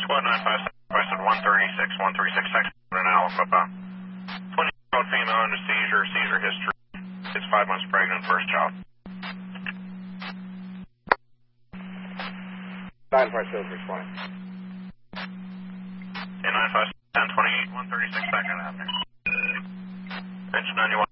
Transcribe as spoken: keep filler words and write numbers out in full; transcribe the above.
Squad nine five seven requested one thirty-six, one thirty-six section an Alpha. twenty-year-old female under seizure, seizure history. Is five months pregnant, first child. nine five seven responding. And nine five seven, ten twenty-eight, one thirty-six second happening. Bench ninety-one.